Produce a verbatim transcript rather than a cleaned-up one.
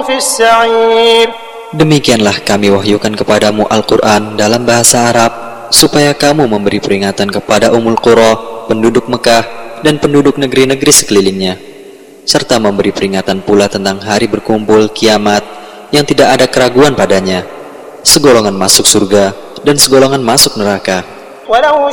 في السعير. Demikianlah kami wahyukan kepadamu Al-Quran dalam bahasa Arab, supaya kamu memberi peringatan kepada Ummul Qura, penduduk Mekah, dan penduduk negeri-negeri sekelilingnya, serta memberi peringatan pula tentang hari berkumpul kiamat yang tidak ada keraguan padanya, segolongan masuk surga dan segolongan masuk neraka. ولو